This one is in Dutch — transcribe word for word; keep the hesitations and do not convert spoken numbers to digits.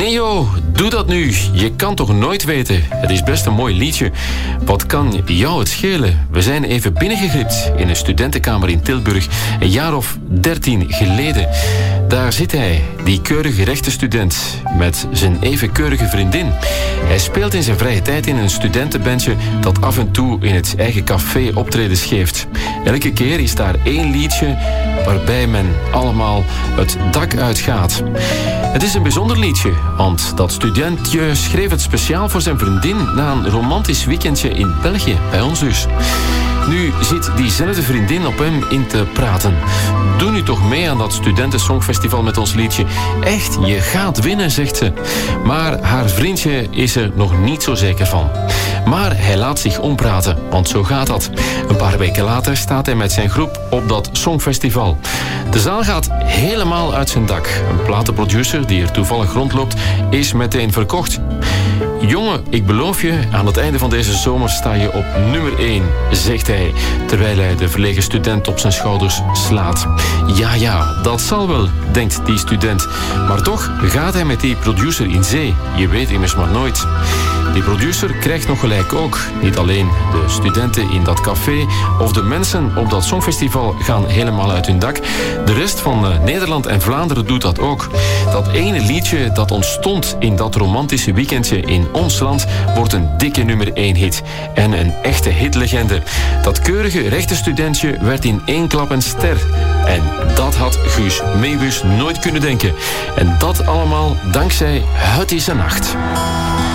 Nee joh, doe dat nu. Je kan toch nooit weten. Het is best een mooi liedje. Wat kan jou het schelen? We zijn even binnengeglipt in een studentenkamer in Tilburg. Een jaar of dertien geleden. Daar zit hij, die keurige rechtenstudent, met zijn even keurige vriendin. Hij speelt in zijn vrije tijd in een studentenbandje dat af en toe in het eigen café optredens geeft. Elke keer is daar één liedje waarbij men allemaal het dak uitgaat. Het is een bijzonder liedje, want dat studentje schreef het speciaal voor zijn vriendin na een romantisch weekendje in België, bij ons dus. Nu zit diezelfde vriendin op hem in te praten. Doe nu toch mee aan dat studentensongfestival met ons liedje. Echt, je gaat winnen, zegt ze. Maar haar vriendje is er nog niet zo zeker van. Maar hij laat zich ompraten, want zo gaat dat. Een paar weken later staat hij met zijn groep op dat songfestival. De zaal gaat helemaal uit zijn dak. Een platenproducer die er toevallig rondloopt, is meteen verkocht. Jongen, ik beloof je, aan het einde van deze zomer sta je op nummer één, zegt hij, terwijl hij de verlegen student op zijn schouders slaat. Ja, ja, dat zal wel, denkt die student. Maar toch gaat hij met die producer in zee. Je weet immers maar nooit. Die producer krijgt nog gelijk ook. Niet alleen de studenten in dat café of de mensen op dat songfestival gaan helemaal uit hun dak. De rest van Nederland en Vlaanderen doet dat ook. Dat ene liedje dat ontstond in dat romantische weekendje in ons land wordt een dikke nummer één hit. En een echte hitlegende. Dat keurige rechtenstudentje werd in één klap een ster. En dat had Guus Meeuwis nooit kunnen denken. En dat allemaal dankzij Het is een nacht.